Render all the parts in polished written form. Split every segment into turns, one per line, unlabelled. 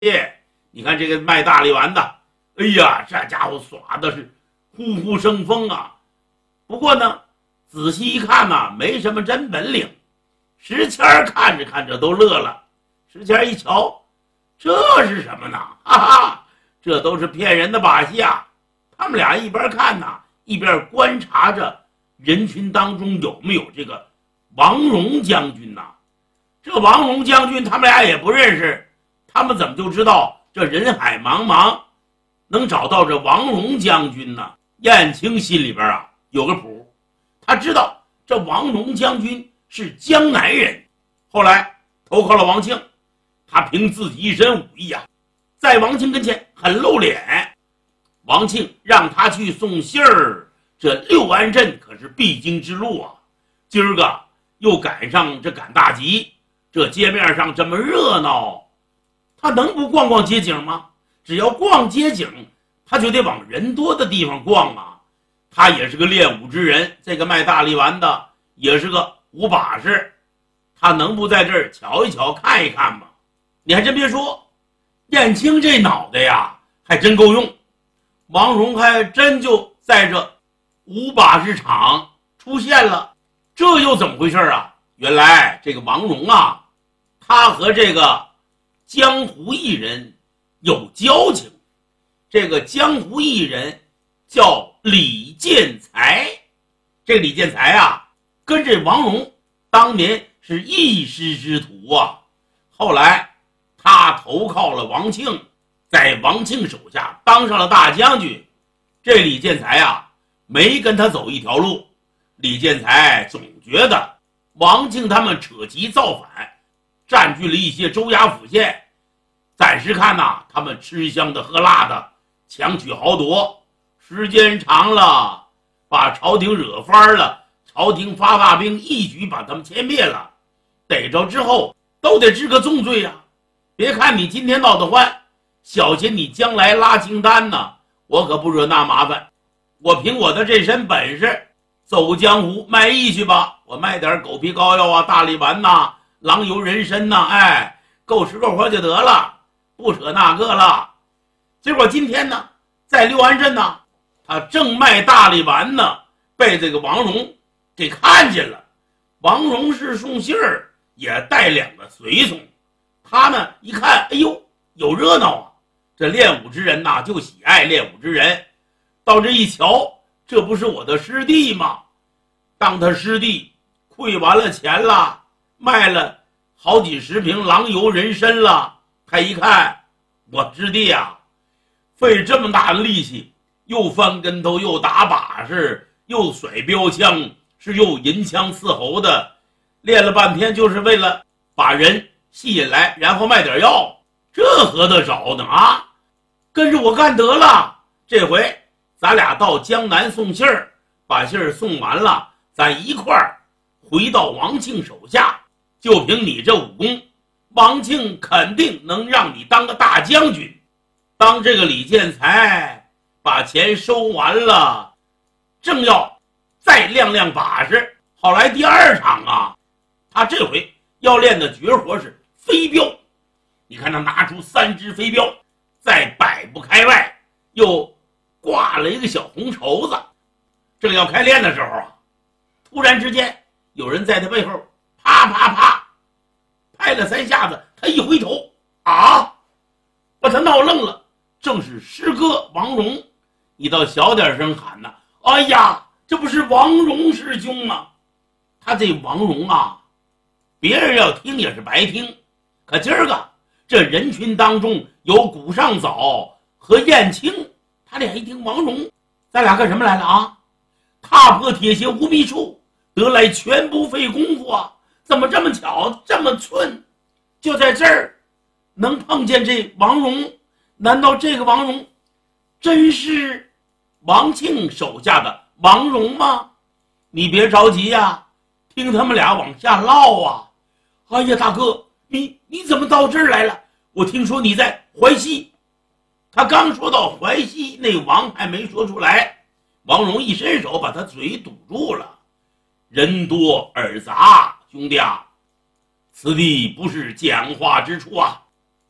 你看这个卖大力丸的，哎呀，这家伙耍的是呼呼生风啊。不过呢，仔细一看呢，没什么真本领。石谦看着看着都乐了。石谦一瞧，这是什么呢？哈哈，这都是骗人的把戏啊！他们俩一边看呢，一边观察着人群当中有没有这个王荣将军呐。这王荣将军他们俩也不认识，他们怎么就知道这人海茫茫能找到这王荣将军呢？燕青心里边啊有个谱，他知道这王荣将军是江南人，后来投靠了王庆。他凭自己一身武艺啊，在王庆跟前很露脸。王庆让他去送信儿，这六安镇可是必经之路啊。今儿个又赶上这赶大集，这街面上这么热闹，他能不逛逛街景吗？只要逛街景，他就得往人多的地方逛啊。他也是个练武之人，这个卖大力丸的也是个武把式，他能不在这儿瞧一瞧看一看吗？你还真别说，燕青这脑袋呀还真够用。王荣还真就在这武把式场出现了。这又怎么回事啊？原来这个王荣啊，他和这个江湖艺人有交情。这个江湖艺人叫李建才，这李建才啊跟这王荣当年是一师之徒啊。后来他投靠了王庆，在王庆手下当上了大将军。这李建才啊没跟他走一条路。李建才总觉得王庆他们扯旗造反，占据了一些州衙府县，暂时看呐，他们吃香的喝辣的，强取豪夺，时间长了把朝廷惹翻了，朝廷发大兵一举把他们歼灭了，逮着之后都得治个重罪啊。别看你今天闹得欢，小心你将来拉清单呢。我可不惹那麻烦，我凭我的这身本事走江湖卖艺去吧，我卖点狗皮膏药啊、大力丸呐、狼油人参呐，够吃够喝就得了，不扯那个了。结果今天呢，在六安镇呢，他正卖大力丸呢，被这个王荣给看见了。王荣是送信儿，也带两个随从。他呢一看，哎呦，有热闹啊！这练武之人呐，就喜爱练武之人。到这一瞧，这不是我的师弟吗？当他师弟亏完了钱了，卖了好几十瓶狼油人参了，他一看，我师弟啊，费这么大的力气，又翻跟头，又打把式，又甩标枪，是又银枪刺喉的，练了半天就是为了把人吸引来，然后卖点药，这合得着呢啊！跟着我干得了，这回咱俩到江南送信儿，把信儿送完了，咱一块儿回到王庆手下。就凭你这武功，王庆肯定能让你当个大将军。当这个李建才把钱收完了，正要再亮亮把式，好来第二场啊！他这回要练的绝活是飞镖。你看他拿出3只飞镖，在百步开外又挂了一个小红绸子。正要开练的时候啊，突然之间有人在他背后啪啪啪拍了3下子，他一回头啊，把他闹愣了，正是师哥王荣。你倒小点声喊呐，哎呀，这不是王荣师兄吗？他这王荣啊，别人要听也是白听，可今儿个这人群当中有古上早和燕青，他俩一听王荣，咱俩干什么来了啊？踏破铁鞋无觅处，得来全不费功夫啊！怎么这么巧，这么寸，就在这儿能碰见这王荣？难道这个王荣真是王庆手下的王荣吗？你别着急呀，听他们俩往下唠啊。哎呀，大哥，你怎么到这儿来了？我听说你在淮西。他刚说到淮西，那王还没说出来，王荣一伸手把他嘴堵住了。人多耳杂，兄弟啊，此地不是讲话之处啊，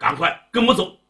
赶快跟我走。